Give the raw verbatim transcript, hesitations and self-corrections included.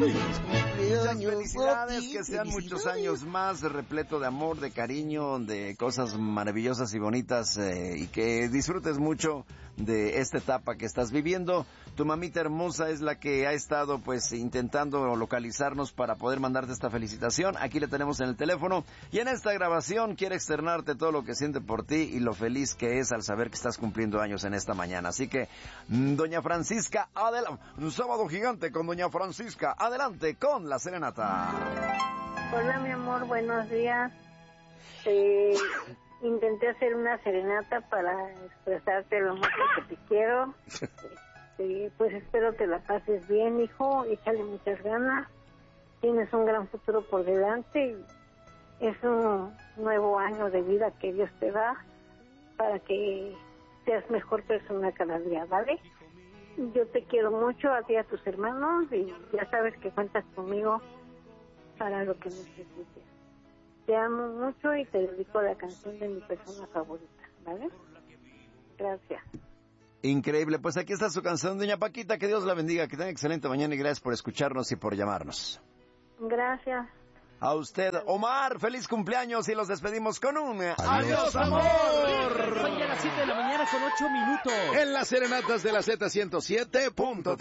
Muchas felicidades, que sean muchos años más, repleto de amor, de cariño, de cosas maravillosas y bonitas, eh, y que disfrutes mucho de esta etapa que estás viviendo. Tu mamita hermosa es la que ha estado pues intentando localizarnos para poder mandarte esta felicitación. Aquí la tenemos en el teléfono y en esta grabación quiere externarte todo lo que siente por ti y lo feliz que es al saber que estás cumpliendo años en esta mañana. Así que, doña Francisca, adelante. Un sábado gigante con doña Francisca. Adelante con la serenata. Hola, mi amor, buenos días. Eh, intenté hacer una serenata para expresarte lo mucho que te quiero. Eh, pues espero que la pases bien, hijo. Échale muchas ganas. Tienes un gran futuro por delante. Es un nuevo año de vida que Dios te da para que seas mejor persona cada día, ¿vale? Yo te quiero mucho, a ti y a tus hermanos, y ya sabes que cuentas conmigo para lo que necesites. Te amo mucho y te dedico la canción de mi persona favorita, ¿vale? Gracias. Increíble, pues aquí está su canción, doña Paquita, que Dios la bendiga, que tenga excelente mañana y gracias por escucharnos y por llamarnos. Gracias. A usted, Omar, feliz cumpleaños y los despedimos con un ¡Adiós, amor! Hoy a las siete de la mañana con ocho minutos. En las serenatas de la Z ciento siete punto tres.